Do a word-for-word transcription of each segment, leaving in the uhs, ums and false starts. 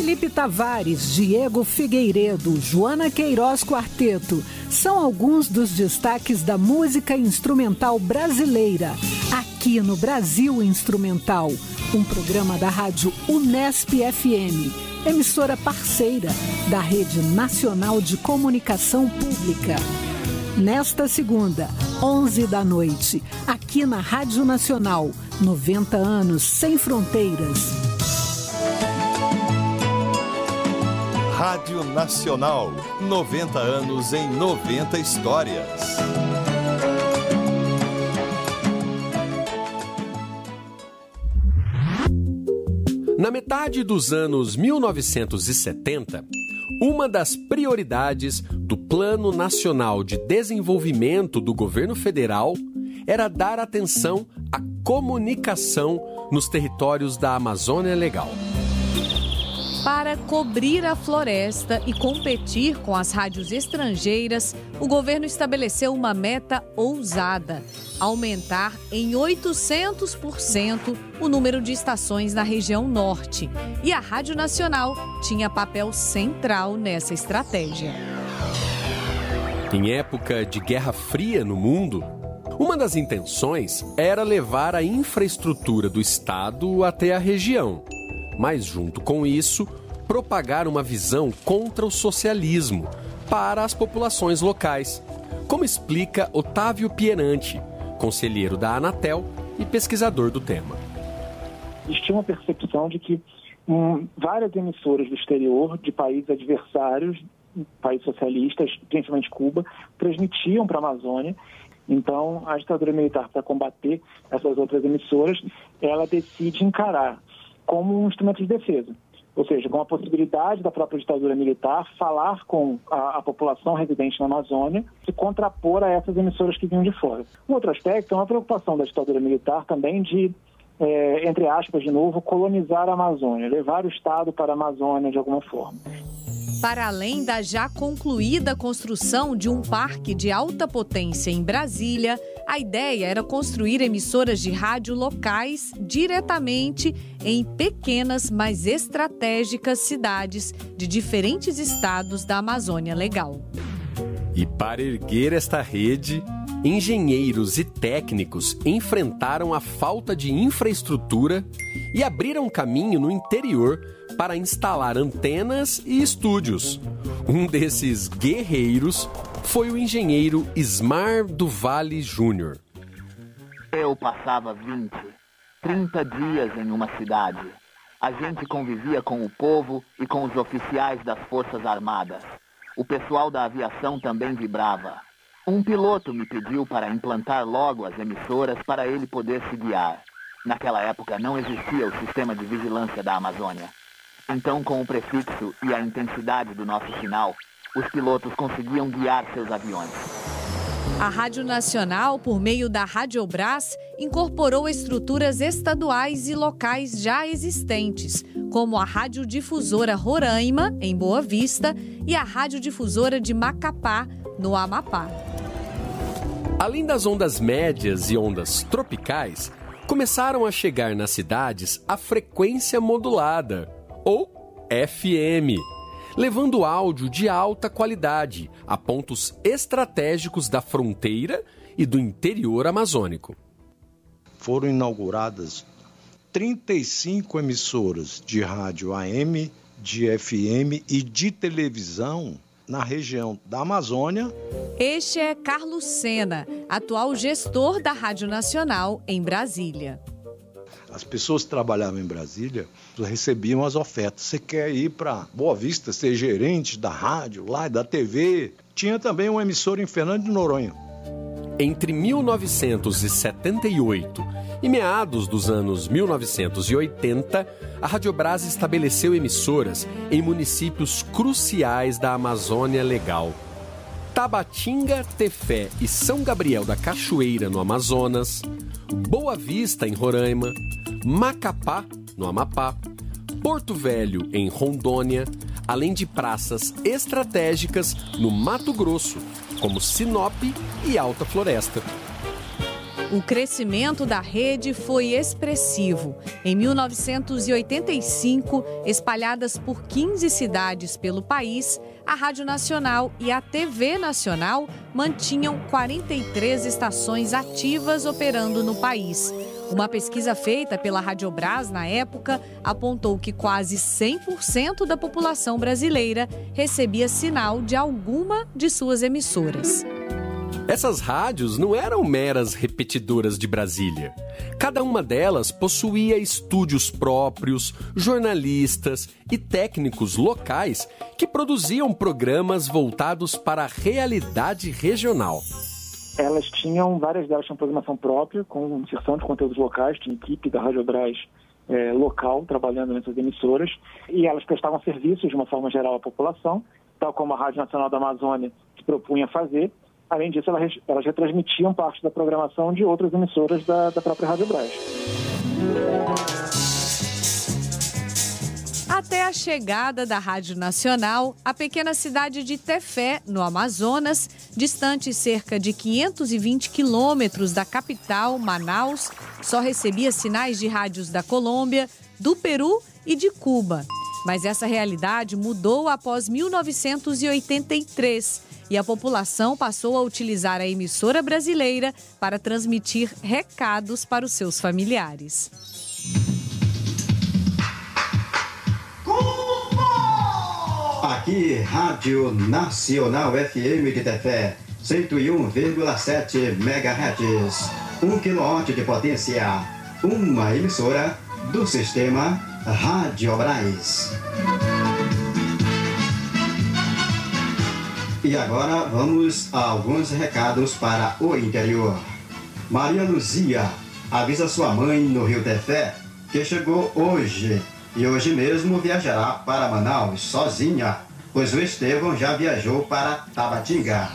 Felipe Tavares, Diego Figueiredo, Joana Queiroz Quarteto são alguns dos destaques da música instrumental brasileira, aqui no Brasil Instrumental, um programa da rádio Unesp F M, emissora parceira da Rede Nacional de Comunicação Pública. Nesta segunda, onze da noite, aqui na Rádio Nacional, noventa anos sem fronteiras. Rádio Nacional, noventa anos em noventa histórias. Na metade dos anos mil novecentos e setenta, uma das prioridades do Plano Nacional de Desenvolvimento do Governo Federal era dar atenção à comunicação nos territórios da Amazônia Legal. Para cobrir a floresta e competir com as rádios estrangeiras, o governo estabeleceu uma meta ousada: aumentar em oitocentos por cento o número de estações na região norte. E a Rádio Nacional tinha papel central nessa estratégia. Em época de Guerra Fria no mundo, uma das intenções era levar a infraestrutura do Estado até a região. Mas, junto com isso, propagar uma visão contra o socialismo para as populações locais, como explica Otávio Pieranti, conselheiro da Anatel e pesquisador do tema. Existia uma percepção de que hum, várias emissoras do exterior, de países adversários, países socialistas, principalmente Cuba, transmitiam para a Amazônia. Então, a ditadura militar, para combater essas outras emissoras, ela decide encarar como um instrumento de defesa, ou seja, com a possibilidade da própria ditadura militar falar com a, a população residente na Amazônia e contrapor a essas emissoras que vinham de fora. Um outro aspecto é uma preocupação da ditadura militar também de, é, entre aspas, de novo, colonizar a Amazônia, levar o Estado para a Amazônia de alguma forma. Para além da já concluída construção de um parque de alta potência em Brasília, a ideia era construir emissoras de rádio locais diretamente em pequenas, mas estratégicas cidades de diferentes estados da Amazônia Legal. E para erguer esta rede, engenheiros e técnicos enfrentaram a falta de infraestrutura e abriram caminho no interior para instalar antenas e estúdios. Um desses guerreiros foi o engenheiro Ismar do Vale Júnior. Eu passava vinte, trinta dias em uma cidade. A gente convivia com o povo e com os oficiais das Forças Armadas. O pessoal da aviação também vibrava. Um piloto me pediu para implantar logo as emissoras para ele poder se guiar. Naquela época não existia o sistema de vigilância da Amazônia. Então, com o prefixo e a intensidade do nosso sinal, os pilotos conseguiam guiar seus aviões. A Rádio Nacional, por meio da Radiobras, incorporou estruturas estaduais e locais já existentes, como a Radiodifusora Roraima, em Boa Vista, e a Radiodifusora de Macapá, no Amapá. Além das ondas médias e ondas tropicais, começaram a chegar nas cidades a frequência modulada, ou F M, levando áudio de alta qualidade a pontos estratégicos da fronteira e do interior amazônico. Foram inauguradas trinta e cinco emissoras de rádio A M, de F M e de televisão na região da Amazônia. Este é Carlos Sena, atual gestor da Rádio Nacional em Brasília. As pessoas que trabalhavam em Brasília recebiam as ofertas. Você quer ir para Boa Vista, ser gerente da rádio, lá da T V? Tinha também uma emissora em Fernando de Noronha. Entre mil novecentos e setenta e oito e meados dos anos mil novecentos e oitenta, a Radiobras estabeleceu emissoras em municípios cruciais da Amazônia Legal. Tabatinga, Tefé e São Gabriel da Cachoeira, no Amazonas, Boa Vista, em Roraima, Macapá, no Amapá, Porto Velho, em Rondônia, além de praças estratégicas no Mato Grosso, como Sinop e Alta Floresta. O crescimento da rede foi expressivo. Em mil novecentos e oitenta e cinco, espalhadas por quinze cidades pelo país, a Rádio Nacional e a T V Nacional mantinham quarenta e três estações ativas operando no país. Uma pesquisa feita pela Radiobras na época apontou que quase cem por cento da população brasileira recebia sinal de alguma de suas emissoras. Essas rádios não eram meras repetidoras de Brasília. Cada uma delas possuía estúdios próprios, jornalistas e técnicos locais que produziam programas voltados para a realidade regional. Elas tinham, várias delas tinham programação própria, com inserção de conteúdos locais, tinha equipe da Radiobras é, local trabalhando nessas emissoras, e elas prestavam serviços de uma forma geral à população, tal como a Rádio Nacional da Amazônia se propunha fazer. Além disso, elas, elas retransmitiam parte da programação de outras emissoras da, da própria Radiobras. Até a chegada da Rádio Nacional, a pequena cidade de Tefé, no Amazonas, distante cerca de quinhentos e vinte quilômetros da capital, Manaus, só recebia sinais de rádios da Colômbia, do Peru e de Cuba. Mas essa realidade mudou após mil novecentos e oitenta e três. E a população passou a utilizar a emissora brasileira para transmitir recados para os seus familiares. Aqui, Rádio Nacional F M de Tefé, cento e um vírgula sete megahertz, um quilowatt de potência, uma emissora do sistema Radiobras. E agora vamos a alguns recados para o interior. Maria Luzia avisa sua mãe no Rio Tefé que chegou hoje e hoje mesmo viajará para Manaus sozinha, pois o Estevão já viajou para Tabatinga.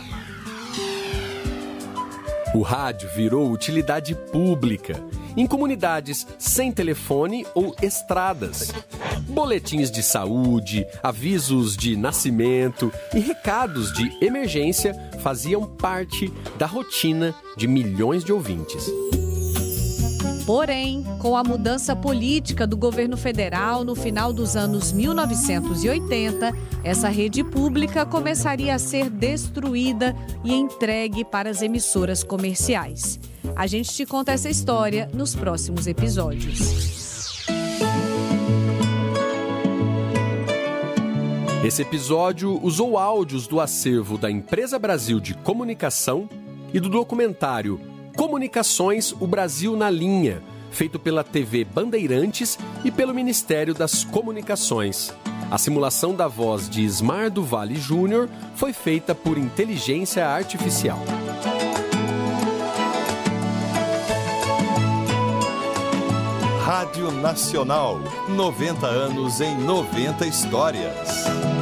O rádio virou utilidade pública em comunidades sem telefone ou estradas. Boletins de saúde, avisos de nascimento e recados de emergência faziam parte da rotina de milhões de ouvintes. Porém, com a mudança política do governo federal no final dos anos mil novecentos e oitenta, essa rede pública começaria a ser destruída e entregue para as emissoras comerciais. A gente te conta essa história nos próximos episódios. Esse episódio usou áudios do acervo da Empresa Brasil de Comunicação e do documentário Comunicações, o Brasil na Linha, feito pela T V Bandeirantes e pelo Ministério das Comunicações. A simulação da voz de Ismar do Vale Júnior foi feita por inteligência artificial. Rádio Nacional, noventa anos em noventa histórias.